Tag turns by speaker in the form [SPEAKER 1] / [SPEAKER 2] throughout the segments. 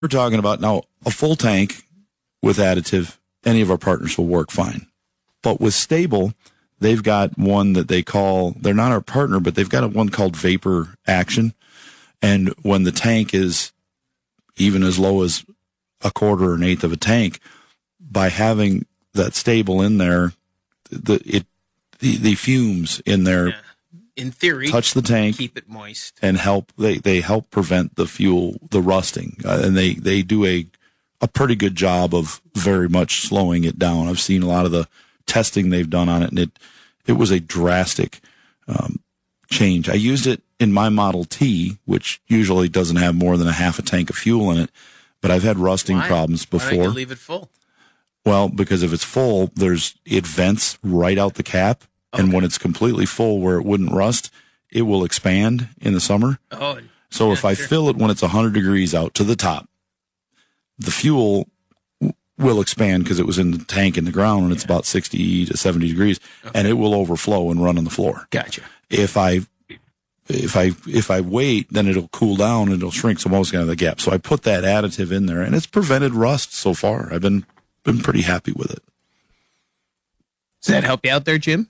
[SPEAKER 1] we're talking about now a full tank with additive, any of our partners will work fine. But with Stable, they've got one that they call, they're not our partner, but they've got one called Vapor Action. And when the tank is even as low as a quarter or an eighth of a tank, by having that Stable in there, the fumes in there,
[SPEAKER 2] in theory,
[SPEAKER 1] touch the tank,
[SPEAKER 2] keep it moist,
[SPEAKER 1] and help. They help prevent the rusting, and they do a pretty good job of very much slowing it down. I've seen a lot of the testing they've done on it, and it was a drastic change. I used it in my Model T, which usually doesn't have more than a half a tank of fuel in it, but I've had rusting problems before.
[SPEAKER 2] Why don't you leave it full?
[SPEAKER 1] Well, because if it's full, it vents right out the cap. Okay. And when it's completely full where it wouldn't rust, it will expand in the summer.
[SPEAKER 2] Oh,
[SPEAKER 1] so if I fill it when it's 100 degrees out to the top, the fuel will expand because it was in the tank in the ground and it's about 60 to 70 degrees, and it will overflow and run on the floor.
[SPEAKER 2] Gotcha.
[SPEAKER 1] If I wait, then it'll cool down and it'll shrink, so I'm always going to have the gap. So I put that additive in there, and it's prevented rust so far. I've been pretty happy with it.
[SPEAKER 2] Does that help you out there, Jim?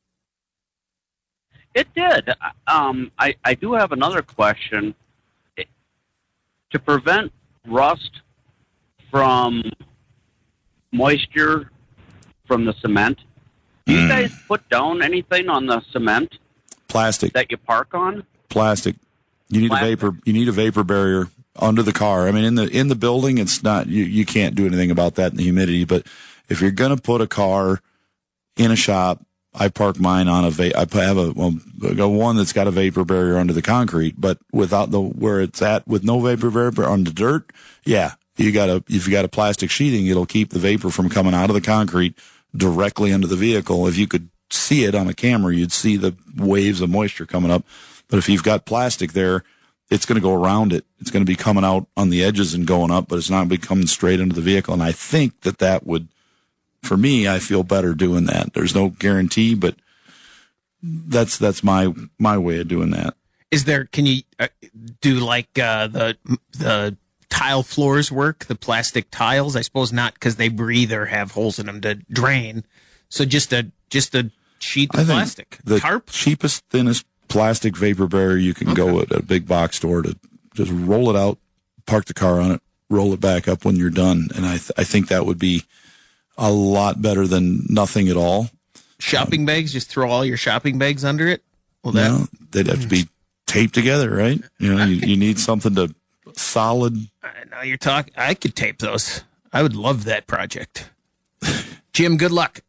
[SPEAKER 3] It did. I do have another question. To prevent rust from moisture from the cement, do you guys put down anything on the cement?
[SPEAKER 1] Plastic.
[SPEAKER 3] That you park on?
[SPEAKER 1] Plastic. You need a vapor barrier under the car. I mean, in the building, it's not, you can't do anything about that in the humidity, but if you're going to put a car in a shop, I park mine on I have a one that's got a vapor barrier under the concrete, but without where it's at with no vapor barrier on the dirt. Yeah. If you got a plastic sheeting, it'll keep the vapor from coming out of the concrete directly into the vehicle. If you could see it on a camera, you'd see the waves of moisture coming up. But if you've got plastic there, it's going to go around it. It's going to be coming out on the edges and going up, but it's not going to be coming straight into the vehicle. And I think that would, for me, I feel better doing that. There's no guarantee, but that's my way of doing that.
[SPEAKER 2] Can you do like the tile floors work, the plastic tiles? I suppose not, because they breathe or have holes in them to drain. So just a sheet of plastic.
[SPEAKER 1] The
[SPEAKER 2] tarp?
[SPEAKER 1] Cheapest, thinnest plastic vapor barrier you can go at a big box store to just roll it out, park the car on it, roll it back up when you're done. And I think that would be a lot better than nothing at all.
[SPEAKER 2] Shopping bags, just throw all your shopping bags under it? Well,
[SPEAKER 1] they'd have to be taped together, right? You need something to solid.
[SPEAKER 2] I know you're talking. I could tape those. I would love that project. Jim, good luck.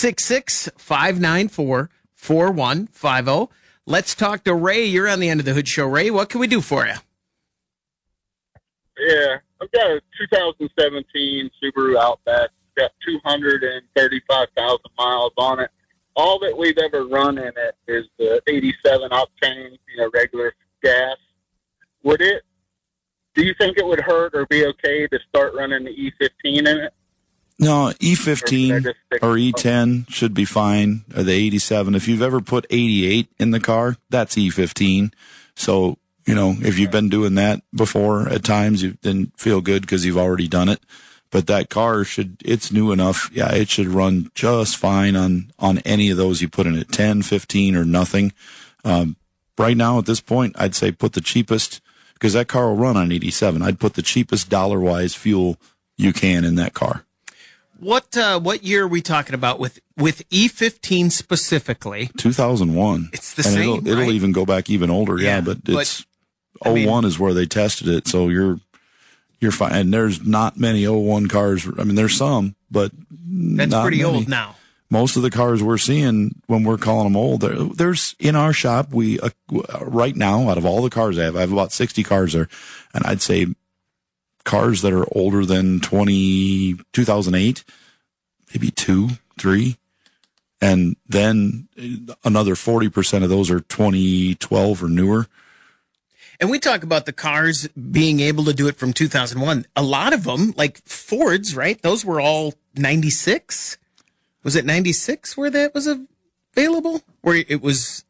[SPEAKER 2] 866-594-4150. Let's talk to Ray. You're on the End of the Hood Show. Ray, what can we do for you?
[SPEAKER 4] Yeah, I've got a 2017 Subaru Outback. Got 235,000 miles on it. All that we've ever run in it is the 87 octane, regular gas. Do you think it would hurt or be okay to start running the E15 in it?
[SPEAKER 1] No, E15 or E10 should be fine, or the 87. If you've ever put 88 in the car, that's E15. So, if you've been doing that before at times, you didn't feel good because you've already done it. But that car it's new enough. Yeah, it should run just fine on any of those you put in it, 10, 15 or nothing. Right now at this point, I'd say put the cheapest, because that car will run on 87. I'd put the cheapest dollar-wise fuel you can in that car.
[SPEAKER 2] What year are we talking about with E15 specifically?
[SPEAKER 1] 2001.
[SPEAKER 2] It's the same,
[SPEAKER 1] It'll even go back even older, but it's 01 is where they tested it, so you're fine. And there's not many 01 cars. I mean, there's some, but
[SPEAKER 2] that's
[SPEAKER 1] not
[SPEAKER 2] pretty
[SPEAKER 1] many.
[SPEAKER 2] old now.
[SPEAKER 1] Most of the cars we're seeing when we're calling them old, there's in our shop, we right now, out of all the cars I have about 60 cars there, and I'd say cars that are older than 2008, maybe 2, 3. And then another 40% of those are 2012 or newer.
[SPEAKER 2] And we talk about the cars being able to do it from 2001. A lot of them, like Fords, right? Those were all 96. Was it 96 where that was available? Where it was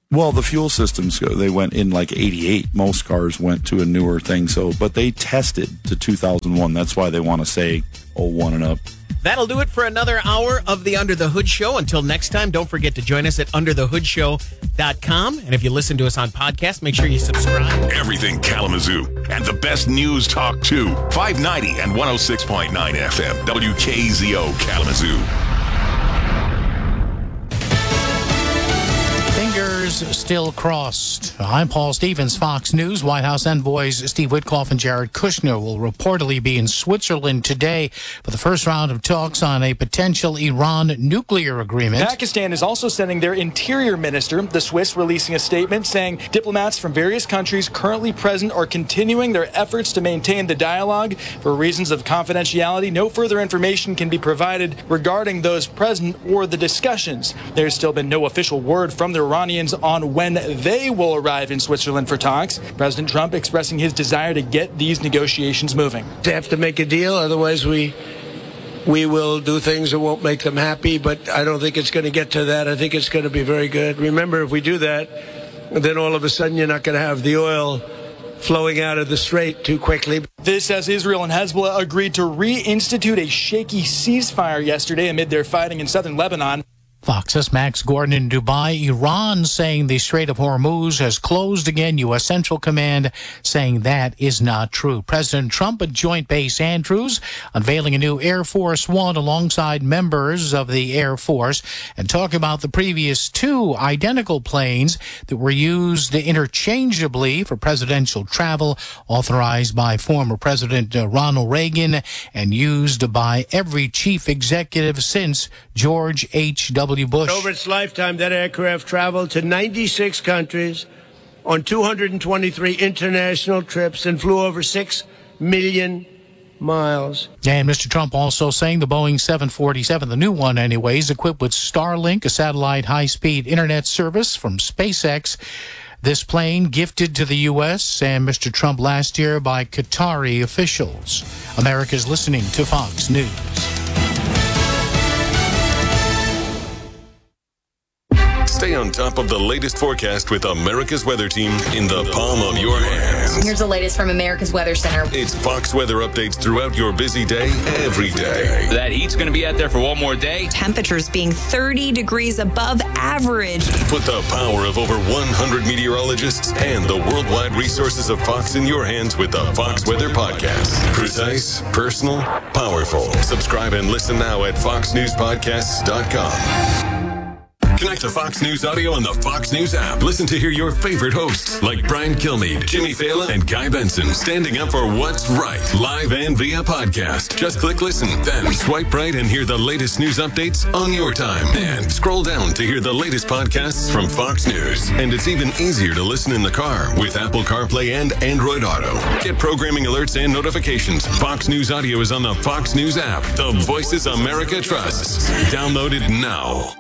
[SPEAKER 1] Well, the fuel systems, they went in like 88. Most cars went to a newer thing. But they tested to 2001. That's why they want to say 01 and up.
[SPEAKER 2] That'll do it for another hour of the Under the Hood Show. Until next time, don't forget to join us at underthehoodshow.com. And if you listen to us on podcast, make sure you subscribe.
[SPEAKER 5] Everything Kalamazoo and the best news talk too. 590 and 106.9 FM. WKZO Kalamazoo.
[SPEAKER 6] Fingers still crossed. I'm Paul Stevens, Fox News. White House envoys Steve Witkoff and Jared Kushner will reportedly be in Switzerland today for the first round of talks on a potential Iran nuclear agreement.
[SPEAKER 7] Pakistan is also sending their interior minister, the Swiss, releasing a statement saying diplomats from various countries currently present are continuing their efforts to maintain the dialogue. For reasons of confidentiality, no further information can be provided regarding those present or the discussions. There's still been no official word from the Iranians on when they will arrive in Switzerland for talks. President Trump expressing his desire to get these negotiations moving.
[SPEAKER 8] They have to make a deal, otherwise we will do things that won't make them happy, but I don't think it's going to get to that. I think it's going to be very good. Remember, if we do that, then all of a sudden you're not going to have the oil flowing out of the strait too quickly.
[SPEAKER 7] This as Israel and Hezbollah agreed to reinstitute a shaky ceasefire yesterday amid their fighting in southern Lebanon.
[SPEAKER 6] Fox's Max Gordon in Dubai. Iran saying the Strait of Hormuz has closed again. U.S. Central Command saying that is not true. President Trump at Joint Base Andrews unveiling a new Air Force One alongside members of the Air Force and talking about the previous two identical planes that were used interchangeably for presidential travel, authorized by former President Ronald Reagan and used by every chief executive since George H.W. Bush.
[SPEAKER 8] Over its lifetime, that aircraft traveled to 96 countries on 223 international trips and flew over 6 million miles.
[SPEAKER 6] And Mr. Trump also saying the Boeing 747, the new one anyways, equipped with Starlink, a satellite high-speed internet service from SpaceX. This plane gifted to the U.S. and Mr. Trump last year by Qatari officials. America's listening to Fox News.
[SPEAKER 5] Stay on top of the latest forecast with America's Weather Team in the palm of your hands.
[SPEAKER 9] Here's the latest from America's Weather Center.
[SPEAKER 5] It's Fox weather updates throughout your busy day, every day.
[SPEAKER 10] That heat's going to be out there for one more day.
[SPEAKER 9] Temperatures being 30 degrees above average.
[SPEAKER 5] Put the power of over 100 meteorologists and the worldwide resources of Fox in your hands with the Fox Weather Podcast. Precise, personal, powerful. Subscribe and listen now at foxnewspodcasts.com. Connect to Fox News Audio on the Fox News app. Listen to hear your favorite hosts like Brian Kilmeade, Jimmy Fallon, and Guy Benson standing up for what's right, live and via podcast. Just click listen, then swipe right and hear the latest news updates on your time. And scroll down to hear the latest podcasts from Fox News. And it's even easier to listen in the car with Apple CarPlay and Android Auto. Get programming alerts and notifications. Fox News Audio is on the Fox News app. The voices America trusts. Download it now.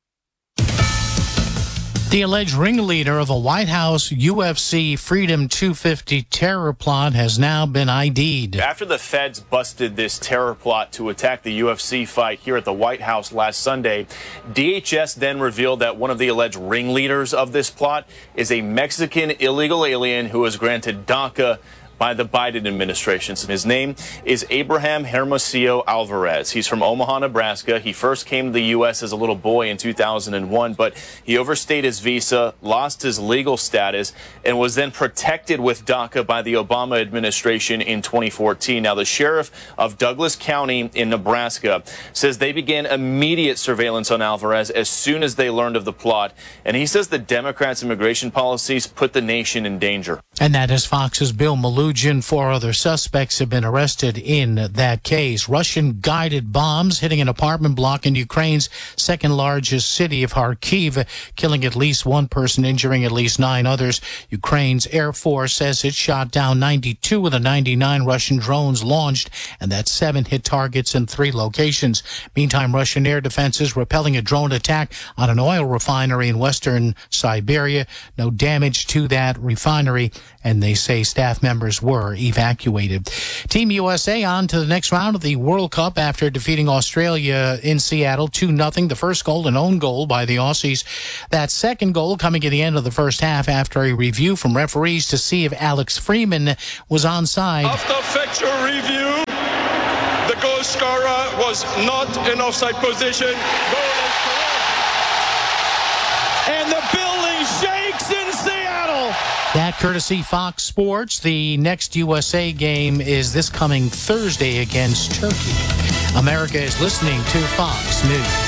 [SPEAKER 6] The alleged ringleader of a White House UFC Freedom 250 terror plot has now been ID'd.
[SPEAKER 11] After the feds busted this terror plot to attack the UFC fight here at the White House last Sunday, DHS then revealed that one of the alleged ringleaders of this plot is a Mexican illegal alien who was granted DACA by the Biden administration. His name is Abraham Hermosillo Alvarez. He's from Omaha, Nebraska. He first came to the U.S. as a little boy in 2001, but he overstayed his visa, lost his legal status, and was then protected with DACA by the Obama administration in 2014. Now, the sheriff of Douglas County in Nebraska says they began immediate surveillance on Alvarez as soon as they learned of the plot, and he says the Democrats' immigration policies put the nation in danger.
[SPEAKER 6] And that is Fox's Bill Malugin. 4 other suspects have been arrested in that case. Russian-guided bombs hitting an apartment block in Ukraine's second-largest city of Kharkiv, killing at least one person, injuring at least 9 others. Ukraine's Air Force says it shot down 92 of the 99 Russian drones launched, and that 7 hit targets in 3 locations. Meantime, Russian air defenses repelling a drone attack on an oil refinery in western Siberia. No damage to that refinery. and they say staff members were evacuated. Team USA on to the next round of the World Cup after defeating Australia in Seattle 2-0. The first goal, an own goal by the Aussies. That second goal coming at the end of the first half after a review from referees to see if Alex Freeman was onside.
[SPEAKER 12] After factual review, the goal scorer was not in offside position. Goal is correct.
[SPEAKER 13] And the building shakes in Seattle.
[SPEAKER 6] That courtesy Fox Sports. The next USA game is this coming Thursday against Turkey. America is listening to Fox News.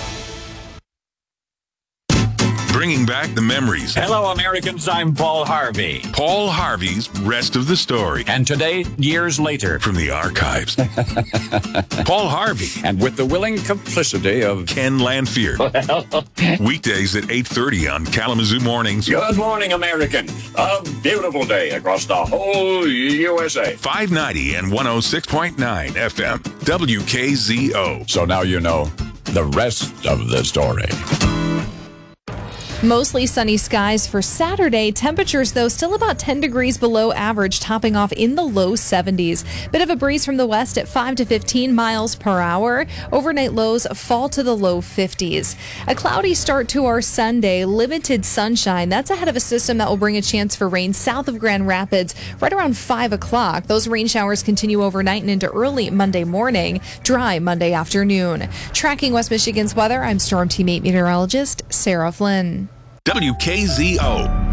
[SPEAKER 5] Bringing back the memories.
[SPEAKER 14] Hello, Americans. I'm Paul Harvey.
[SPEAKER 5] Paul Harvey's Rest of the Story.
[SPEAKER 14] And today, years later.
[SPEAKER 5] From the archives. Paul Harvey.
[SPEAKER 14] And with the willing complicity of
[SPEAKER 5] Ken Lanfear. Weekdays at 8:30 on Kalamazoo Mornings.
[SPEAKER 14] Good morning, Americans. A beautiful day across the whole USA.
[SPEAKER 5] 590 and 106.9 FM. WKZO.
[SPEAKER 14] So now you know the rest of the story.
[SPEAKER 15] Mostly sunny skies for Saturday. Temperatures, though, still about 10 degrees below average, topping off in the low 70s. Bit of a breeze from the west at 5 to 15 miles per hour. Overnight lows fall to the low 50s. A cloudy start to our Sunday. Limited sunshine. That's ahead of a system that will bring a chance for rain south of Grand Rapids right around 5 o'clock. Those rain showers continue overnight and into early Monday morning. Dry Monday afternoon. Tracking West Michigan's weather, I'm Storm Team 8 meteorologist Sarah Flynn.
[SPEAKER 5] WKZO.